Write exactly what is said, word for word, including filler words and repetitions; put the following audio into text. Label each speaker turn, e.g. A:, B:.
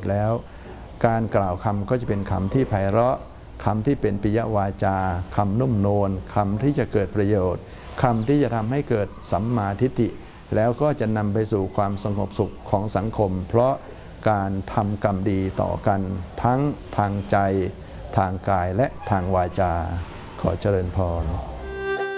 A: น์แล้วการกล่าวคำก็จะเป็นคำที่ไพเราะคำที่เป็นปิยวาจาคำนุ่มนวลคำที่จะเกิดประโยชน์คำที่จะทำให้เกิดสัมมาทิฏฐิแล้วก็จะนำไปสู่ความสงบสุขของสังคมเพราะการทำกรรมดีต่อกันทั้งทางใจทางกายและทางวาจาขอเจริญพร